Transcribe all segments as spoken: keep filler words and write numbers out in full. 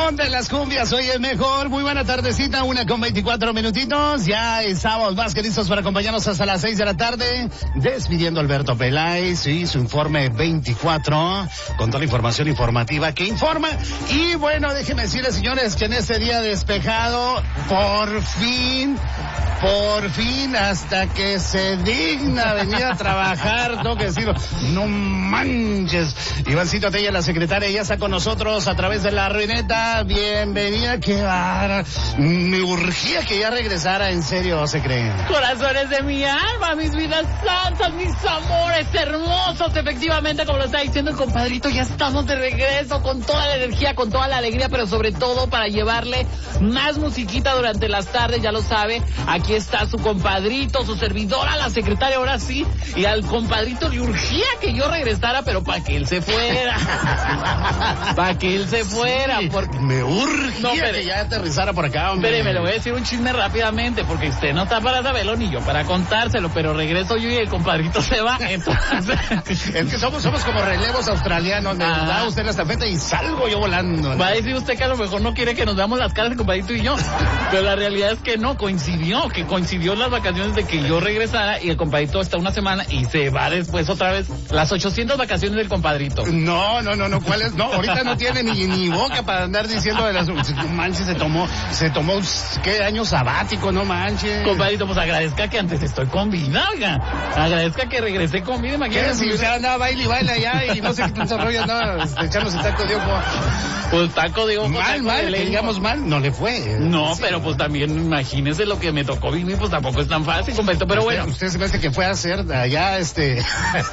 Donde las cumbias hoy es mejor. Muy buena tardecita, una con veinticuatro minutitos. Ya estamos más que listos para acompañarnos hasta las seis de la tarde. Despidiendo a Alberto Peláez y su informe veinticuatro con toda la información informativa que informa. Y bueno, déjenme decirles, señores, que en este día despejado, por fin, por fin, hasta que se digna venir a trabajar, tengo que decirlo, no manches. Ivancito Tella, la secretaria, ya está con nosotros a través de la ruineta. Bienvenida, qué vara. Me urgía que ya regresara, en serio, se creen. Corazones de mi alma, mis vidas santas, mis amores hermosos. Efectivamente, como lo está diciendo el compadrito, ya estamos de regreso con toda la energía, con toda la alegría, pero sobre todo para llevarle más musiquita durante las tardes, ya lo sabe. Aquí está su compadrito, su servidora, la secretaria, ahora sí. Y al compadrito le urgía que yo regresara, pero para que él se fuera. Para que él se fuera. Sí, porque me urgía no, pero, que ya aterrizara por acá, hombre. Espere, me le voy a decir un chisme rápidamente, porque usted no está para saberlo ni yo para contárselo, pero regreso yo y el compadrito se va, entonces... Es que somos, somos como relevos australianos, me Ajá. da usted la estafeta y salgo yo volando, ¿no? Va a decir usted que a lo mejor no quiere que nos veamos las caras el compadrito y yo, pero la realidad es que no, coincidió, que coincidió las vacaciones de que yo regresara y el compadrito está una semana y se va después otra vez las ochocientas vacaciones del compadrito. No, no, no, no, ¿cuál es? No, ahorita no tiene ni, ni boca para andar diciendo de las... No manches, se tomó, se tomó, ¿qué año sabático? No manches. Compadrito, pues agradezca que antes estoy con vida, oiga. Agradezca que regresé con vida, ¿Qué? imagínese. Si usted andaba baile y baila allá y no sé qué tanto rollo andaba echándose taco de ojo. Pues taco de ojo. Mal, taco mal, de que lengua. digamos mal, no le fue. No, Sí. pero pues también imagínese lo que me tocó vivir, pues tampoco es tan fácil, compadrito, pero Usted- bueno. Usted se me hace que fue a hacer allá, este...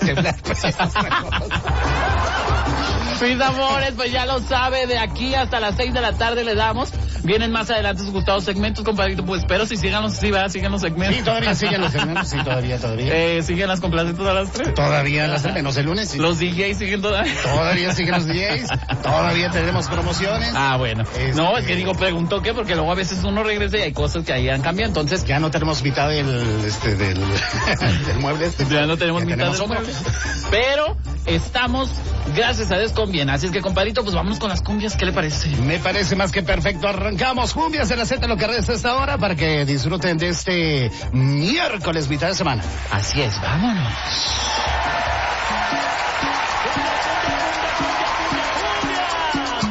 Mis amores, pues ya lo sabe, de aquí hasta las seis de la tarde le damos. Vienen más adelante sus gustados segmentos, compadrito, pues espero si sigan los, sí, ¿verdad? Sigan los segmentos. Sí, todavía siguen los segmentos, sí, todavía, todavía. Eh, siguen las complacientes a las tres. Todavía las menos el lunes, sí. Los D Js siguen todavía. Todavía siguen los D Js, todavía tenemos promociones. Ah, bueno. Este- No, es que digo, pregunto qué, porque luego a veces uno regresa y hay cosas que ahí han cambiado, entonces Ya no tenemos mitad del, este, del, del mueble este. ya no tenemos Ya mitad tenemos del otro. mueble. Pero estamos, gracias a Dios, con bien. Así es que, compadrito, pues vámonos con las cumbias, ¿qué le parece? Me parece más que perfecto. Arrancamos cumbias de la Z, lo que resta esta hora, para que disfruten de este miércoles, mitad de semana. Así es, vámonos.